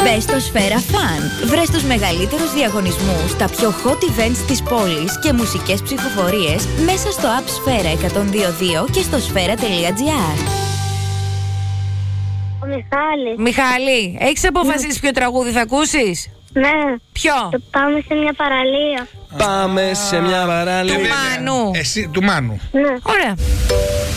Μπες στο Σφαίρα Fun. Βρες τους μεγαλύτερους διαγωνισμούς, τα πιο hot events της πόλης και μουσικές ψηφοφορίες μέσα στο app Σφαίρα 102.2 και στο σφαίρα.gr. Ο Μιχάλης. Μιχάλη, έχεις αποφασίσει ποιο τραγούδι θα ακούσεις? Ναι. Ποιο? Το πάμε σε μια παραλία. Πάμε σε μια παραλία. Του Μάνου. Εσύ, του Μάνου. Ναι. Ωραία.